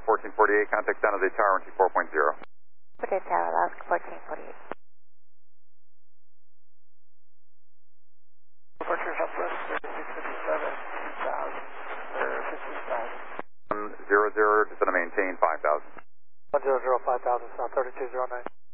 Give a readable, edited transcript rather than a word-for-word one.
1448, contact San Jose Tower, 4.0. Okay, Tower, Alaska 1448. Departure Southwest 3657, 2000, 100, just going to maintain 5,000. 100, 5000, South 3209.